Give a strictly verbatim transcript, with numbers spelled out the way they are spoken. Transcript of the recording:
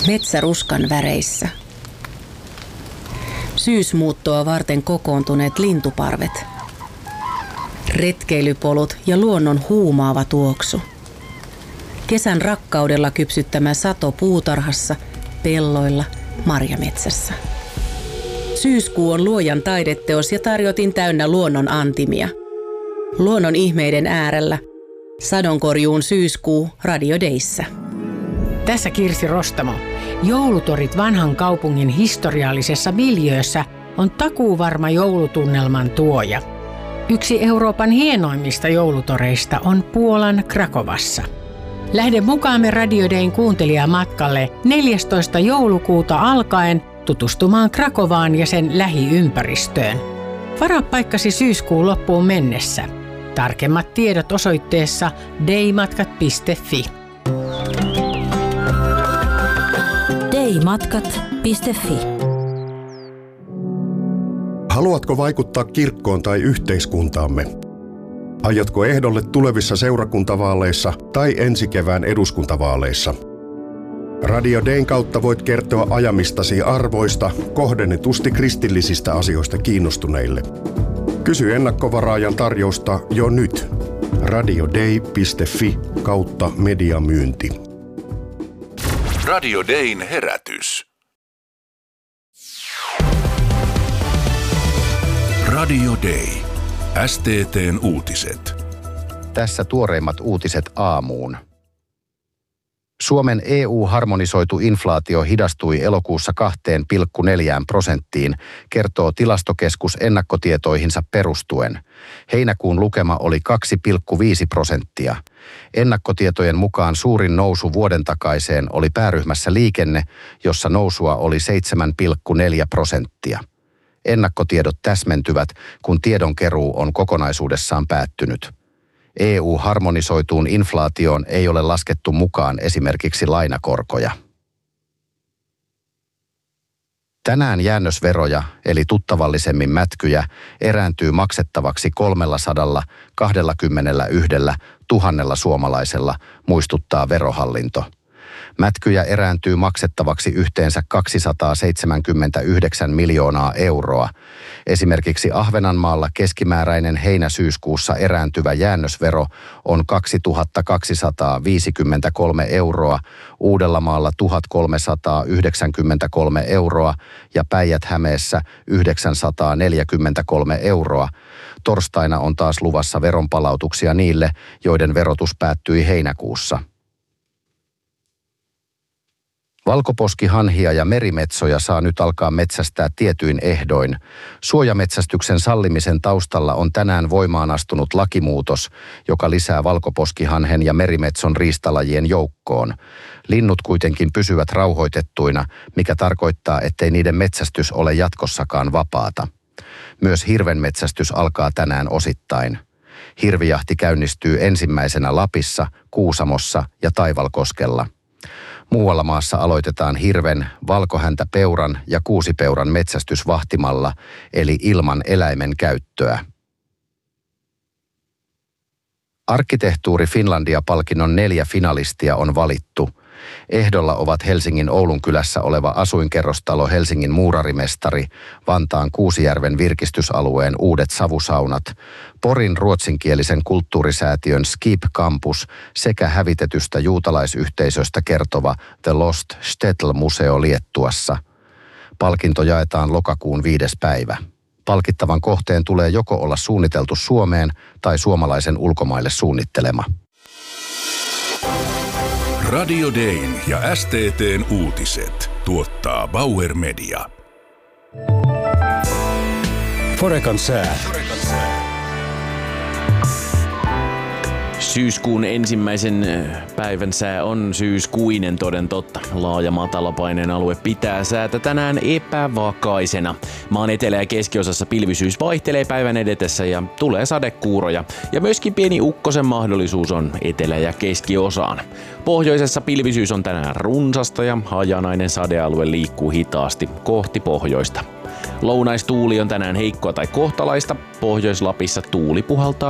metsäruskan väreissä. Syysmuuttoa varten kokoontuneet lintuparvet. Retkeilypolut ja luonnon huumaava tuoksu. Kesän rakkaudella kypsyttämä sato puutarhassa, pelloilla, marjametsässä. Syyskuu on luojan taideteos ja tarjotin täynnä luonnon antimia. Luonnon ihmeiden äärellä. Sadonkorjuun syyskuu Radio Dayssä. Tässä Kirsi Rostamo. Joulutorit vanhan kaupungin historiallisessa miljöössä on takuuvarma joulutunnelman tuoja. Yksi Euroopan hienoimmista joulutoreista on Puolan Krakovassa. Lähde mukaamme Radio Dayn kuuntelijamatkalle neljästoista joulukuuta alkaen tutustumaan Krakovaan ja sen lähiympäristöön. Varaa paikkasi syyskuun loppuun mennessä. Tarkemmat tiedot osoitteessa daymatkat piste fi. daymatkat piste fi. Haluatko vaikuttaa kirkkoon tai yhteiskuntaamme? Aiotko ehdolle tulevissa seurakuntavaaleissa tai ensi kevään eduskuntavaaleissa? Radio Dayn kautta voit kertoa ajamistasi arvoista kohdennetusti kristillisistä asioista kiinnostuneille. Kysy ennakkovaraajan tarjousta jo nyt. radioday piste fi kautta mediamyynti. Radio Dayn herätys. Radio Day. S T T:n uutiset. Tässä tuoreimmat uutiset aamuun. Suomen E U-harmonisoitu inflaatio hidastui elokuussa kaksi pilkku neljä prosenttiin, kertoo Tilastokeskus ennakkotietoihinsa perustuen. Heinäkuun lukema oli kaksi pilkku viisi prosenttia. Ennakkotietojen mukaan suurin nousu vuoden takaiseen oli pääryhmässä liikenne, jossa nousua oli seitsemän pilkku neljä prosenttia. Ennakkotiedot täsmentyvät, kun tiedonkeruu on kokonaisuudessaan päättynyt. E U-harmonisoituun inflaatioon ei ole laskettu mukaan esimerkiksi lainakorkoja. Tänään jäännösveroja, eli tuttavallisemmin mätkyjä, erääntyy maksettavaksi kolmesataakaksikymmentäyksi tuhatta suomalaisella, muistuttaa Verohallinto. Mätkyjä erääntyy maksettavaksi yhteensä kaksisataaseitsemänkymmentäyhdeksän miljoonaa euroa. Esimerkiksi Ahvenanmaalla keskimääräinen heinä-syyskuussa erääntyvä jäännösvero on kaksituhattakaksisataaviisikymmentäkolme euroa, Uudellamaalla tuhatkolmesataayhdeksänkymmentäkolme euroa ja Päijät-Hämeessä yhdeksänsataaneljäkymmentäkolme euroa. Torstaina on taas luvassa veronpalautuksia niille, joiden verotus päättyi heinäkuussa. Valkoposkihanhia ja merimetsoja saa nyt alkaa metsästää tietyin ehdoin. Suojametsästyksen sallimisen taustalla on tänään voimaan astunut lakimuutos, joka lisää valkoposkihanhen ja merimetson riistalajien joukkoon. Linnut kuitenkin pysyvät rauhoitettuina, mikä tarkoittaa, ettei niiden metsästys ole jatkossakaan vapaata. Myös hirvenmetsästys alkaa tänään osittain. Hirvijahti käynnistyy ensimmäisenä Lapissa, Kuusamossa ja Taivalkoskella. Muualla maassa aloitetaan hirven, valkohäntäpeuran ja kuusipeuran metsästys vahtimalla, eli ilman eläimen käyttöä. Arkkitehtuuri Finlandia-palkinnon neljä finalistia on valittu. Ehdolla ovat Helsingin Oulunkylässä oleva asuinkerrostalo Helsingin muurarimestari, Vantaan Kuusijärven virkistysalueen uudet savusaunat, Porin ruotsinkielisen kulttuurisäätiön Skip Campus sekä hävitetystä juutalaisyhteisöstä kertova The Lost Shtetl-museo Liettuassa. Palkinto jaetaan lokakuun viides päivä. Palkittavan kohteen tulee joko olla suunniteltu Suomeen tai suomalaisen ulkomaille suunnittelema. Radio Dayn ja S T T:n uutiset tuottaa Bauer Media. Forekan sää. Syyskuun ensimmäisen päivän sää on syyskuinen toden totta. Laaja matalapaineen alue pitää säätä tänään epävakaisena. Maan etelä- ja keskiosassa pilvisyys vaihtelee päivän edetessä ja tulee sadekuuroja. Ja myöskin pieni ukkosen mahdollisuus on etelä- ja keskiosaan. Pohjoisessa pilvisyys on tänään runsasta ja hajanainen sadealue liikkuu hitaasti kohti pohjoista. Lounaistuuli on tänään heikkoa tai kohtalaista. Pohjois-Lapissa tuuli puhaltaa